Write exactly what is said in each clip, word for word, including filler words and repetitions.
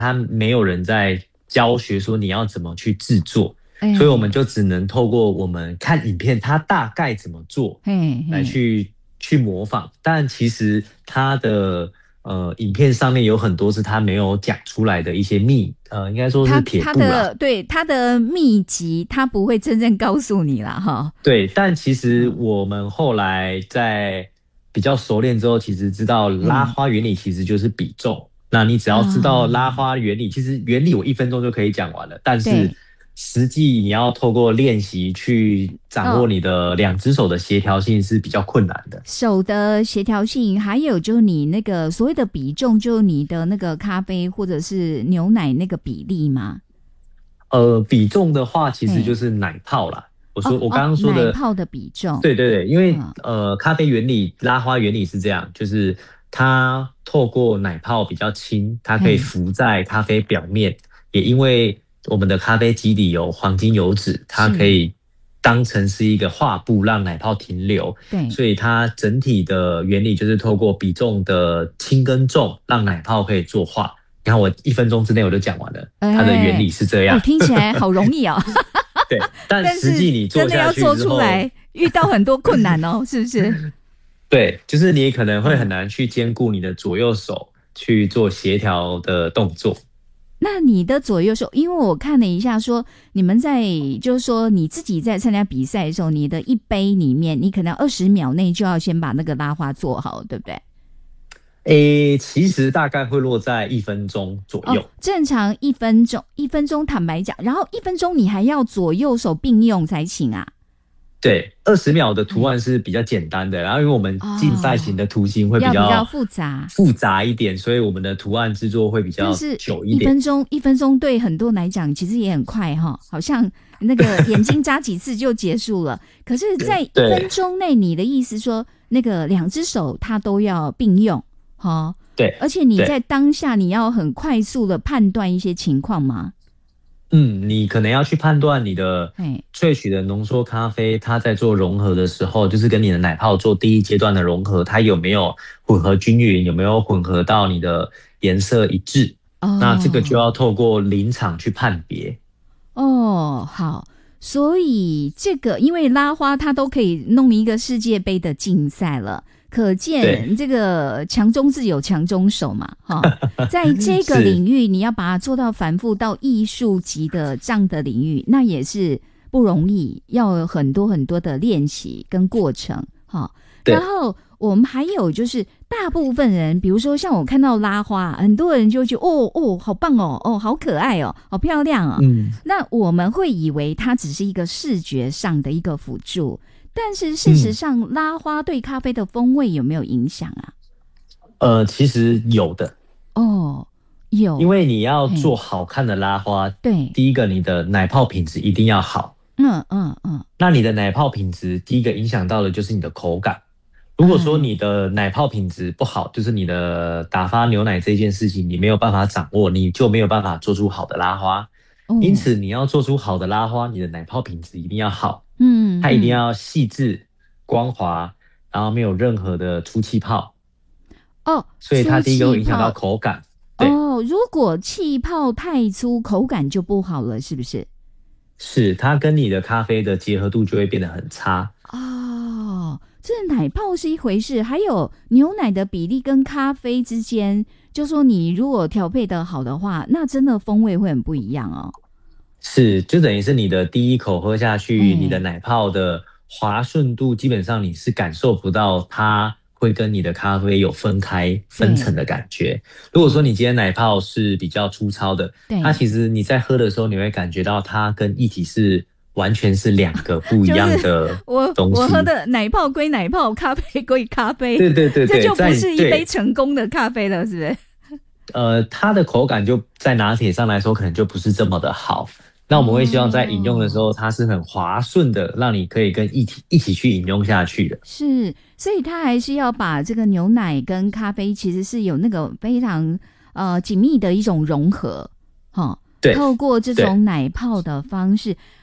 它没有人在教学说你要怎么去制作， 哎， 所以我们就只能透过我们看影片，它大概怎么做嘿嘿， 来去去模仿。但其实它的呃影片上面有很多是他没有讲出来的一些秘，呃，应该说是他撇步啦。 他的对他的秘籍，他不会真正告诉你啦哈。 对，但其实嗯， 我们后来在比较熟练之后，其实知道拉嘿花原理其实就是比重。那你只要知道拉啊， 花原理，其实原理我一分钟就可以讲完了，但是对， 实际你要透过练习去掌握哦， 你的两只手的协调性是比较困难的。 手的协调性，还有就是你那个所谓的比重，就是你的那个咖啡或者是牛奶那个比例嘛。 呃，比重的话，其实就嘿， 是奶泡啦。我说我刚哦哦， 刚说的， 奶泡的比重， 对对对，因为嗯， 呃，咖啡原理拉花原理是这样，就是它透过奶泡比较轻，它可以嘿， 浮在咖啡表面，也因为我们的咖啡基底有黄金油脂，它可是， 以当成是一个画布，让奶泡停留， 对， 所以它整体的原理就是透过比重的轻跟重，让奶泡可以作画。你看我一分钟之内我就讲完了，它的原哎， 理是这哦， 样。 听起来好容易哦。 对，但但是实际你做下真的要做去之后， 出来，遇到很多困难哦，是不是？ 对，就是你可能会很嗯， 难去兼顾你的左右手去做协调的动作。 那你的左右手，因为我看了一下说，你们在就是说你自己在参加比赛的时候，你的一杯里面，你可能二十秒内就要先把那个拉花做好，对不对？ 诶，其实大概会落在一分钟左哦， 右。 正常一分钟，一分钟坦白讲，然后一分钟你还要左右手并用才行啊。 对，二十秒的图哎， 案是比较简单的，然后因为我们竞赛型哦， 的图形会比要比较较复杂。 复杂一点，所以我们的图案制作会比较但是久一点。 一分钟，一分钟对很多人来讲其实也很快哈，好像那个眼睛眨几次就结束了。可是，在一分对钟内，你的意思说，那个两只手它都要并用哈， 对而且你对， 在当下你要很快速的判断一些情况吗？ 嗯，你可能要去判断你的哎， 萃取的浓缩咖啡，它在做融合的时候，就是跟你的奶泡做第一阶段的融合，它有没有混合均匀，有没有混合到你的颜色一致？那这个就哦要透过临场去判别。 哦，好。所以这个，因为拉花它都可以弄一个世界杯的竞赛了，可对， 见这个强中自有强中手嘛，哈，在这个是， 领域，你要把它做到繁复到艺术级的这样的领域，那也是不容易，要有很多很多的练习跟过程，哈。然对， 后我们还有就是，大部分人，比如说像我看到拉花，很多人就会觉得哦哦，好棒哦，哦，好可爱哦，好漂亮哦。 嗯那我们会以为它只是一个视觉上的一个辅助，但是事实嗯， 上，拉花对咖啡的风味有没有影响啊？ 呃，其实有的， 哦，有， 因为你要做嘿， 好看的拉花， 对， 第一个你的奶泡品质一定要好。 嗯嗯嗯， 那你的奶泡品质，第一个影响到的就是你的口感。如果说哎， 你的奶泡品质不好，就是你的打发牛奶这件事情你没有办法掌握，你就没有办法做出好的拉花。因哦， 此，你要做出好的拉花，你的奶泡品质一定要好， 嗯嗯， 它一定要细致、光滑，然后没有任何的出气泡， 哦， 所以它粗第一个会影响到气泡， 口感。对， 哦，如果气泡太粗，口感就不好了，是不是？ 是它跟你的咖啡的结合度就会变得很差。 哦，这奶泡是一回事，还有牛奶的比例跟咖啡之间，就说你如果调配的好的话，那真的风味会很不一样哦。 是，就等于是你的第一口喝下去，你的哎， 奶泡的滑顺度，基本上你是感受不到它会跟你的咖啡有分开分层对的感觉。如果说对你今天奶泡是比较粗糙的，它对， 其实你在喝的时候，你会感觉到它跟液体是完全是两个不一就是样的我我喝东西。 的奶泡归奶泡，咖啡归咖啡， 对对对对， 这就不在是一杯对成功的咖啡了，是不是？ 呃，它的口感就在拿铁上来说，可能就不是这么的好。那我们会希望在饮用的时哦， 候，它是很滑顺的，让你可以跟一体一起去饮用下去的。 是，所以他还是要把这个牛奶跟咖啡其实是有那个非常呃紧密的一种融合，哈、 对透过这对， 种奶泡的方式，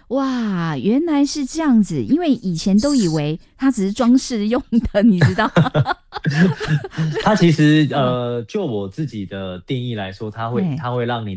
哇，原来是这样子，因为以前都以为它只是装饰用的，你知道吗？ 它其实呃，就我自己的定义来说，它会它会让你